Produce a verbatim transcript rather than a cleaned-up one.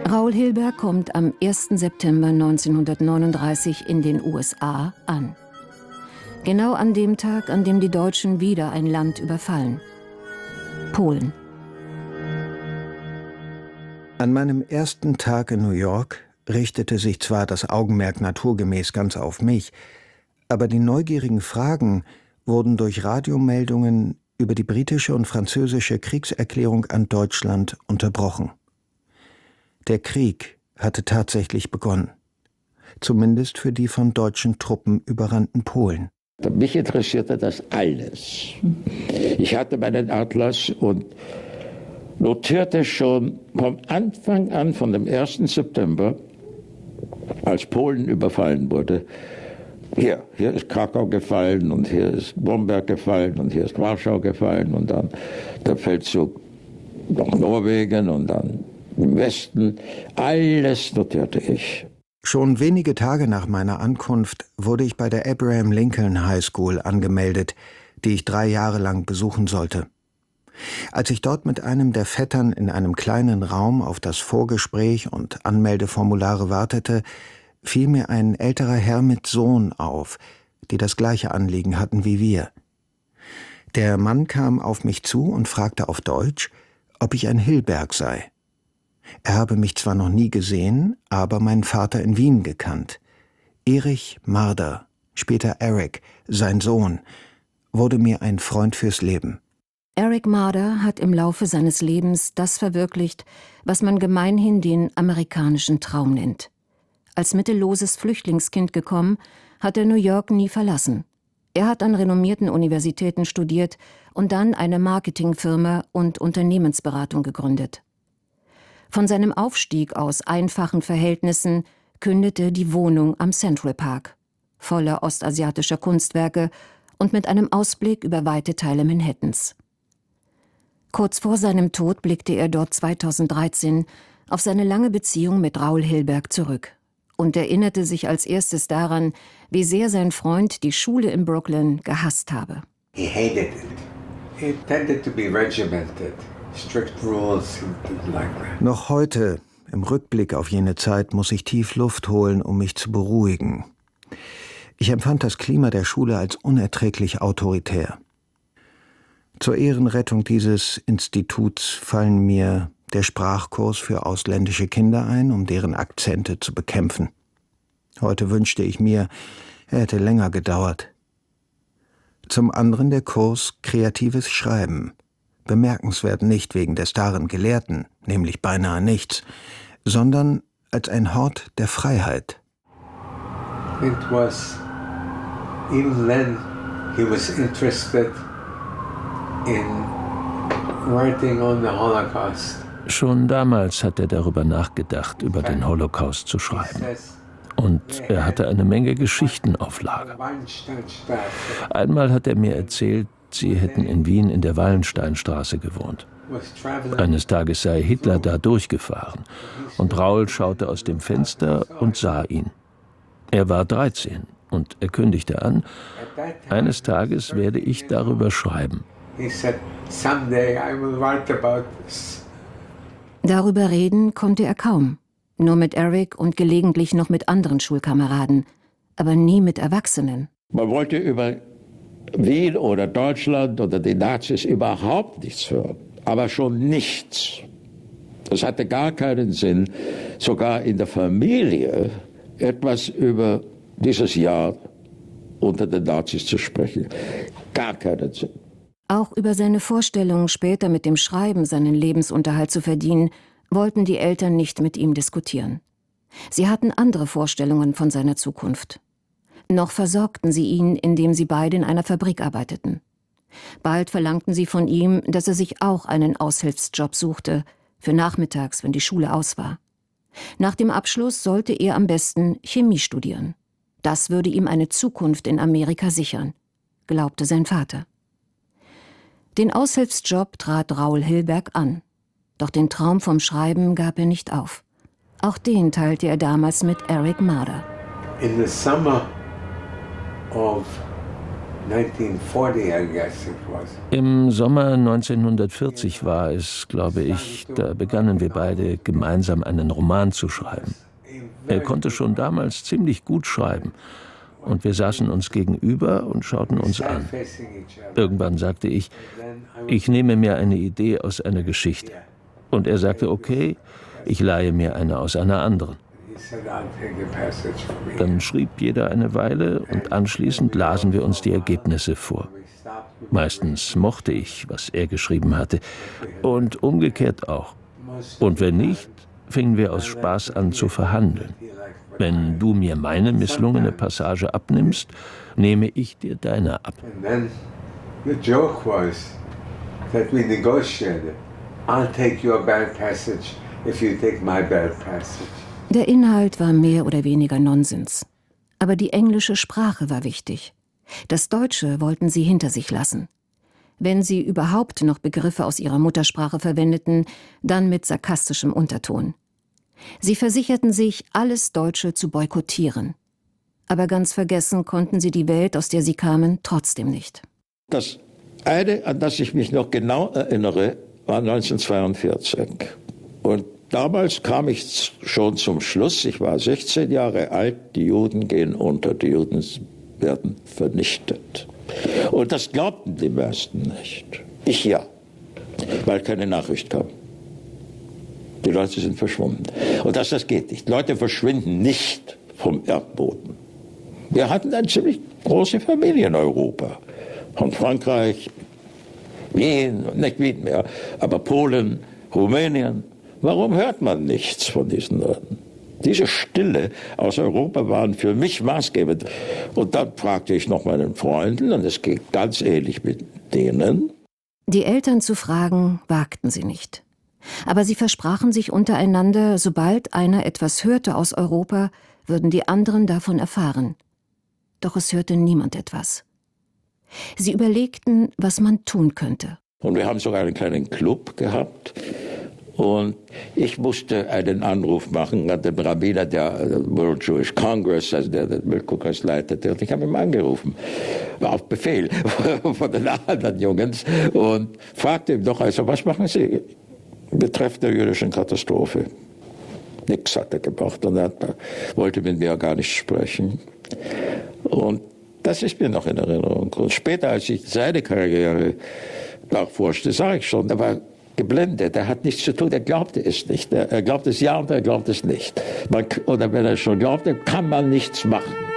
Raoul Hilberg kommt am ersten September neunzehnhundertneununddreißig in den U S A an. Genau an dem Tag, an dem die Deutschen wieder ein Land überfallen: Polen. An meinem ersten Tag in New York richtete sich zwar das Augenmerk naturgemäß ganz auf mich, aber die neugierigen Fragen wurden durch Radiomeldungen über die britische und französische Kriegserklärung an Deutschland unterbrochen. Der Krieg hatte tatsächlich begonnen, zumindest für die von deutschen Truppen überrannten Polen. Mich interessierte das alles. Ich hatte meinen Atlas und notierte schon vom Anfang an, von dem ersten September, als Polen überfallen wurde, hier, hier ist Krakau gefallen und hier ist Bromberg gefallen und hier ist Warschau gefallen und dann der Feldzug nach Norwegen und dann im Westen. Alles notierte ich. Schon wenige Tage nach meiner Ankunft wurde ich bei der Abraham Lincoln High School angemeldet, die ich drei Jahre lang besuchen sollte. Als ich dort mit einem der Vettern in einem kleinen Raum auf das Vorgespräch und Anmeldeformulare wartete, fiel mir ein älterer Herr mit Sohn auf, die das gleiche Anliegen hatten wie wir. Der Mann kam auf mich zu und fragte auf Deutsch, ob ich ein Hilberg sei. Er habe mich zwar noch nie gesehen, aber meinen Vater in Wien gekannt. Erich Marder, später Eric, sein Sohn, wurde mir ein Freund fürs Leben. Eric Marder hat im Laufe seines Lebens das verwirklicht, was man gemeinhin den amerikanischen Traum nennt. Als mittelloses Flüchtlingskind gekommen, hat er New York nie verlassen. Er hat an renommierten Universitäten studiert und dann eine Marketingfirma und Unternehmensberatung gegründet. Von seinem Aufstieg aus einfachen Verhältnissen kündete die Wohnung am Central Park, voller ostasiatischer Kunstwerke und mit einem Ausblick über weite Teile Manhattans. Kurz vor seinem Tod blickte er dort zweitausenddreizehn auf seine lange Beziehung mit Raoul Hilberg zurück und erinnerte sich als erstes daran, wie sehr sein Freund die Schule in Brooklyn gehasst habe. He hated it. He tended to be regimented. Strict rules like that. Noch heute, im Rückblick auf jene Zeit, muss ich tief Luft holen, um mich zu beruhigen. Ich empfand das Klima der Schule als unerträglich autoritär. Zur Ehrenrettung dieses Instituts fallen mir der Sprachkurs für ausländische Kinder ein, um deren Akzente zu bekämpfen. Heute wünschte ich mir, er hätte länger gedauert. Zum anderen der Kurs Kreatives Schreiben. Bemerkenswert nicht wegen des darin Gelehrten, nämlich beinahe nichts, sondern als ein Hort der Freiheit. It was, even then, he was interested in writing on the Holocaust. Schon damals hat er darüber nachgedacht, über den Holocaust zu schreiben. Und er hatte eine Menge Geschichten auf Lager. Einmal hat er mir erzählt, sie hätten in Wien in der Wallensteinstraße gewohnt. Eines Tages sei Hitler da durchgefahren und Raoul schaute aus dem Fenster und sah ihn. Er war dreizehn und er kündigte an, eines Tages werde ich darüber schreiben. Darüber reden konnte er kaum, nur mit Eric und gelegentlich noch mit anderen Schulkameraden, aber nie mit Erwachsenen. Man wollte über Wien oder Deutschland oder die Nazis überhaupt nichts hören, aber schon nichts. Es hatte gar keinen Sinn, sogar in der Familie etwas über dieses Jahr unter den Nazis zu sprechen. Gar keinen Sinn. Auch über seine Vorstellung, später mit dem Schreiben seinen Lebensunterhalt zu verdienen, wollten die Eltern nicht mit ihm diskutieren. Sie hatten andere Vorstellungen von seiner Zukunft. Noch versorgten sie ihn, indem sie beide in einer Fabrik arbeiteten. Bald verlangten sie von ihm, dass er sich auch einen Aushilfsjob suchte, für nachmittags, wenn die Schule aus war. Nach dem Abschluss sollte er am besten Chemie studieren. Das würde ihm eine Zukunft in Amerika sichern, glaubte sein Vater. Den Aushilfsjob trat Raoul Hilberg an. Doch den Traum vom Schreiben gab er nicht auf. Auch den teilte er damals mit Eric Marder. In the summer of Im Sommer neunzehnhundertvierzig war es, glaube ich, da begannen wir beide gemeinsam einen Roman zu schreiben. Er konnte schon damals ziemlich gut schreiben und wir saßen uns gegenüber und schauten uns an. Irgendwann sagte ich, ich nehme mir eine Idee aus einer Geschichte. Und er sagte, okay, ich leihe mir eine aus einer anderen. Dann schrieb jeder eine Weile und anschließend lasen wir uns die Ergebnisse vor. Meistens mochte ich, was er geschrieben hatte, und umgekehrt auch. Und wenn nicht, fingen wir aus Spaß an zu verhandeln. Wenn du mir meine misslungene Passage abnimmst, nehme ich dir deine ab. The joke was that we negotiated. I'll take your bad passage if you take my bad passage. Der Inhalt war mehr oder weniger Nonsens. Aber die englische Sprache war wichtig. Das Deutsche wollten sie hinter sich lassen. Wenn sie überhaupt noch Begriffe aus ihrer Muttersprache verwendeten, dann mit sarkastischem Unterton. Sie versicherten sich, alles Deutsche zu boykottieren. Aber ganz vergessen konnten sie die Welt, aus der sie kamen, trotzdem nicht. Das eine, an das ich mich noch genau erinnere, war neunzehnhundertzweiundvierzig. Und damals kam ich schon zum Schluss, ich war sechzehn Jahre alt, die Juden gehen unter, die Juden werden vernichtet. Und das glaubten die meisten nicht. Ich ja, weil keine Nachricht kam. Die Leute sind verschwunden. Und das, das geht nicht. Leute verschwinden nicht vom Erdboden. Wir hatten eine ziemlich große Familie in Europa. Von Frankreich, Wien, nicht Wien mehr, aber Polen, Rumänien. Warum hört man nichts von diesen Leuten? Diese Stille aus Europa waren für mich maßgebend. Und dann fragte ich noch meinen Freunden, und es ging ganz ähnlich mit denen. Die Eltern zu fragen, wagten sie nicht. Aber sie versprachen sich untereinander, sobald einer etwas hörte aus Europa, würden die anderen davon erfahren. Doch es hörte niemand etwas. Sie überlegten, was man tun könnte. Und wir haben sogar einen kleinen Club gehabt. Und ich musste einen Anruf machen an den Rabbiner der World Jewish Congress, also der den Weltkongress leitete. Und ich habe ihn angerufen, auf Befehl von den anderen Jungs, und fragte ihn doch, also was machen Sie betreffend der jüdischen Katastrophe? Nix hat er gemacht und er wollte mit mir gar nicht sprechen. Und das ist mir noch in Erinnerung. Und später, als ich seine Karriere nachforschte, sah ich schon, er war geblendet, er hat nichts zu tun, er glaubte es nicht. Er, er glaubt es ja und er glaubt es nicht. Man, oder wenn er schon glaubte, kann man nichts machen.